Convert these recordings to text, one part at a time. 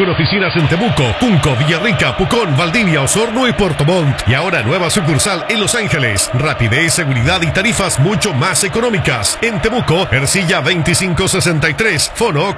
con oficinas en Temuco, Cunco, Villarrica, Pucón, Valdivia, Osorno y Puerto Montt. Y ahora nueva sucursal en Los Ángeles. Rapidez, seguridad y tarifas mucho más económicas. En Temuco, Ercilla 2563, fono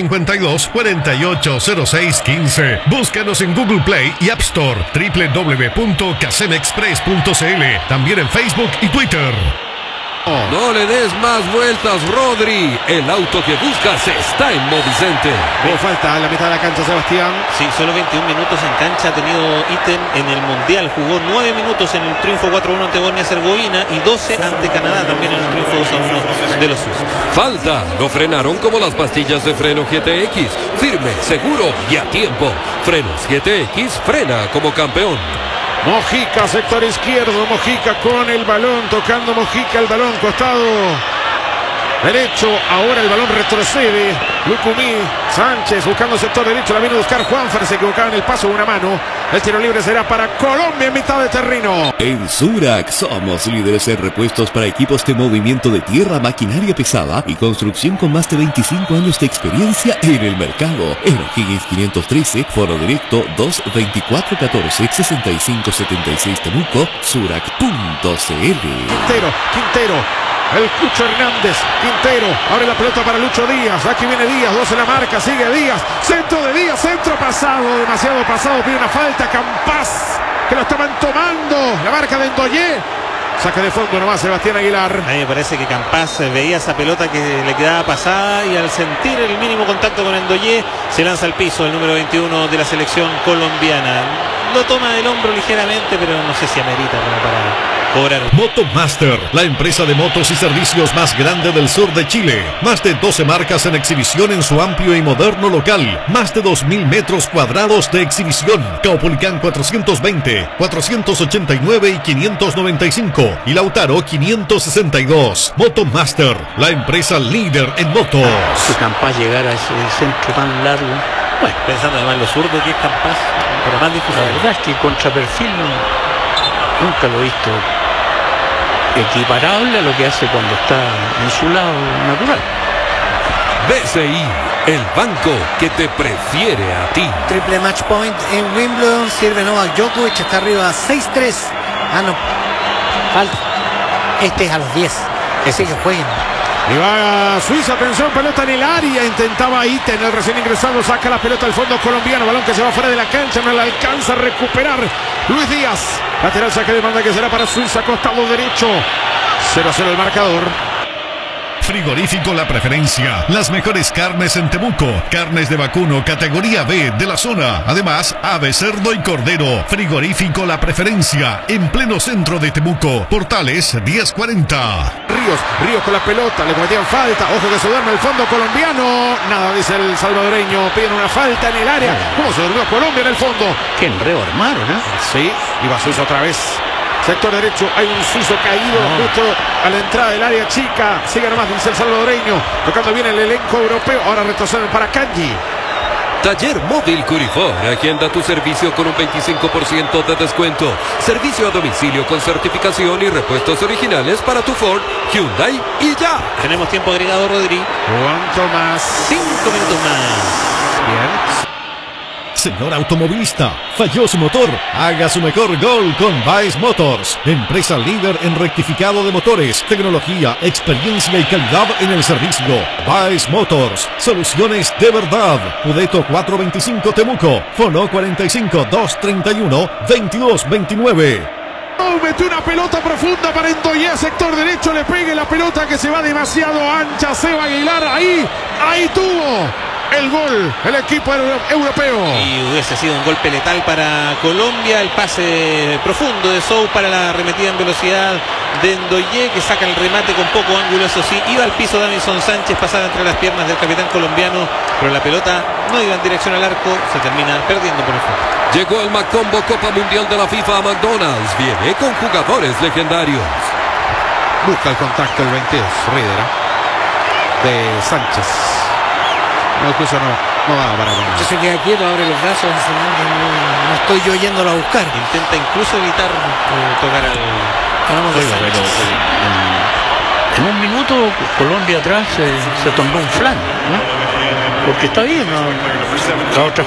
452-480615. Búscanos en Google Play y App Store, www.casemexpress.cl. También en Facebook y Twitter. No le des más vueltas, Rodri. El auto que buscas está en Movicenter. Hubo falta en la mitad de la cancha, Sebastián. Sí, solo 21 minutos en cancha ha tenido ítem en el Mundial. Jugó 9 minutos en el triunfo 4-1 ante Bosnia-Herzegovina y 12 ante Canadá, también en el triunfo 2-1 de los suizos. Falta. Lo frenaron como las pastillas de freno GTX. Firme, seguro y a tiempo. Frenos GTX, frena como campeón. Mojica, sector izquierdo, Mojica con el balón, tocando Mojica el balón, costado derecho, ahora el balón retrocede, Lucumí, Sánchez buscando sector derecho, la viene a buscar Juanfer, se equivocaba en el paso de una mano, el tiro libre será para Colombia en mitad de terreno. En Surac somos líderes en repuestos para equipos de movimiento de tierra, maquinaria pesada y construcción con más de 25 años de experiencia en el mercado. En O'Higgins 513, foro directo 224-14-6576 Temuco, Surac.cl. Quintero, el Cucho Hernández, Quintero, abre la pelota para Lucho Díaz, aquí viene Díaz, 2 en la marca, sigue Díaz, centro de Díaz, centro pasado, demasiado pasado, pide una falta, Campás, que lo estaban tomando, la marca de Endoyé, saca de fondo nomás Sebastián Aguilar. A mí me parece que Campás veía esa pelota que le quedaba pasada y al sentir el mínimo contacto con Endoyé, se lanza al piso el número 21 de la selección colombiana. Lo toma del hombro ligeramente, pero no sé si amerita como para cobrar. Motomaster, la empresa de motos y servicios más grande del sur de Chile. Más de 12 marcas en exhibición en su amplio y moderno local. Más de 2.000 metros cuadrados de exhibición. Caupolicán 420, 489 y 595. Y Lautaro 562. Motomaster, la empresa líder en motos. Si Campás llegara a ese centro tan largo. Bueno, pensando además en lo zurdo que es Campás, pero más difícil. La verdad es que contra perfil nunca lo he visto equiparable a lo que hace cuando está en su lado natural. BCI, el banco que te prefiere a ti. Triple match point en Wimbledon, sirve Novak Djokovic, está arriba 6-3. Ah, no, falta. Este es a los 10, ese que jueguen. Y va Suiza, atención, pelota en el área, intentaba Iten, el recién ingresado, saca la pelota al fondo colombiano, balón que se va fuera de la cancha, no la alcanza a recuperar Luis Díaz, lateral saque de banda que será para Suiza, costado derecho, 0-0 el marcador. Frigorífico La Preferencia. Las mejores carnes en Temuco. Carnes de vacuno categoría B de la zona. Además, ave, cerdo y cordero. Frigorífico La Preferencia. En pleno centro de Temuco. Portales 1040. Ríos con la pelota, le cometían falta. Ojo que se duerme el fondo colombiano. Nada, dice el salvadoreño. Piden una falta en el área. ¿Cómo se durmió Colombia en el fondo? Qué enredo armaron, ¿eh? Sí, y va Suiza otra vez. Sector derecho, hay un suizo caído justo a la entrada del área chica. Sigue nomás, dice el salvadoreño. Tocando bien el elenco europeo. Ahora retroceden para Kanji. Taller Móvil Curifor, agenda tu servicio con un 25% de descuento. Servicio a domicilio con certificación y repuestos originales para tu Ford, Hyundai y ya. Tenemos tiempo agregado, Rodri. ¿Cuánto más? 5 minutos más. Bien. Señor automovilista, falló su motor. Haga su mejor gol con Baez Motors. Empresa líder en rectificado de motores, tecnología, experiencia y calidad en el servicio. Baez Motors, soluciones de verdad. Pudeto 425 Temuco, fono 45-231-2229. Metió una pelota profunda para Endoyé, sector derecho, le pegue la pelota que se va demasiado ancha. Seba Aguilar, ahí tuvo el gol, el equipo europeo. Y hubiese sido un golpe letal para Colombia. El pase profundo de Sou para la arremetida en velocidad de Endoyé, que saca el remate con poco ángulo, eso sí. Iba al piso Davinson Sánchez, pasada entre las piernas del capitán colombiano, pero la pelota no iba en dirección al arco, se termina perdiendo por el fondo. Llegó el Macombo Copa Mundial de la FIFA a McDonald's. Viene con jugadores legendarios. Busca el contacto el 22, Rivera de Sánchez. No, incluso no va para poner. Se queda quieto, abre los brazos, no estoy yo yéndolo a buscar. Intenta incluso evitar tocar al... En un minuto Colombia atrás se tomó un flan, ¿no? Porque está bien, ¿no? La otra